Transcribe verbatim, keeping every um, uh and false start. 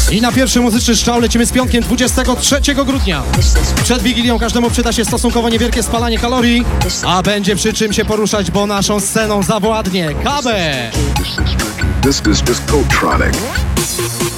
I na pierwszy muzyczny strzał lecimy z piątkiem dwudziestego trzeciego grudnia. Przed Wigilią każdemu przyda się stosunkowo niewielkie spalanie kalorii, a będzie przy czym się poruszać, bo naszą sceną zawładnie K B. This is just Goatronic.